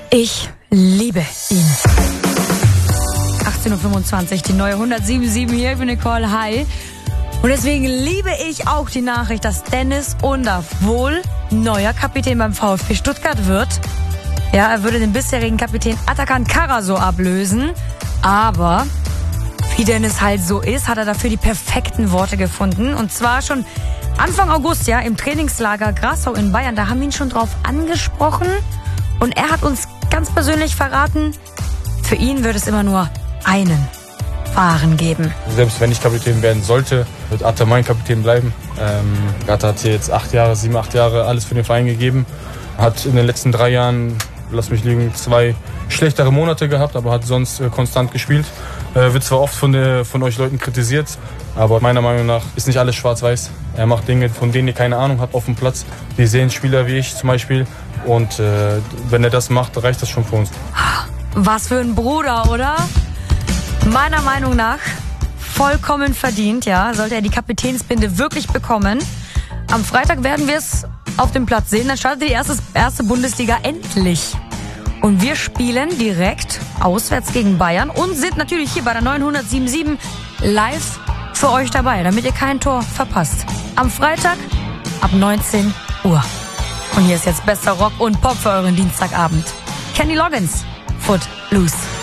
Ich liebe ihn. 18.25 Uhr, die neue 107.7 hier für Nicole. Hi. Und deswegen liebe ich auch die Nachricht, dass Dennis Undaff wohl neuer Kapitän beim VfB Stuttgart wird. Ja, er würde den bisherigen Kapitän Atakan Karaso ablösen. Aber wie Dennis halt so ist, hat er dafür die perfekten Worte gefunden. Und zwar schon Anfang August, ja, im Trainingslager Grassau in Bayern. Da haben wir ihn schon drauf angesprochen. Und er hat uns ganz persönlich verraten, für ihn wird es immer nur einen Fahren geben. Selbst wenn ich Kapitän werden sollte, wird Atta mein Kapitän bleiben. Atta hat hier jetzt 7, 8 Jahre alles für den Verein gegeben. Hat in den letzten 3 Jahren, lass mich liegen, 2 schlechtere Monate gehabt, aber hat sonst konstant gespielt. Wird zwar oft von euch Leuten kritisiert, aber meiner Meinung nach ist nicht alles schwarz-weiß. Er macht Dinge, von denen ihr keine Ahnung habt auf dem Platz. Die sehen Spieler wie ich zum Beispiel. Und wenn er das macht, reicht das schon für uns. Was für ein Bruder, oder? Meiner Meinung nach vollkommen verdient, ja, sollte er die Kapitänsbinde wirklich bekommen. Am Freitag werden wir es auf dem Platz sehen. Dann startet die erste Bundesliga endlich. Und wir spielen direkt auswärts gegen Bayern und sind natürlich hier bei der 907.7 live für euch dabei, damit ihr kein Tor verpasst. Am Freitag ab 19 Uhr. Und hier ist jetzt bester Rock und Pop für euren Dienstagabend. Kenny Loggins, Footloose.